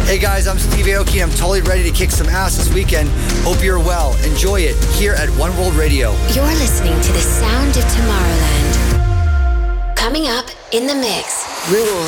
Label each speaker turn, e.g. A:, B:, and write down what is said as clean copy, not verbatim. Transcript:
A: Hey guys, I'm Steve Aoki. I'm totally ready to kick some ass this weekend. Hope you're well. Enjoy it here at One World Radio.
B: You're listening to the sound of Tomorrowland. Coming up in the mix, Rules.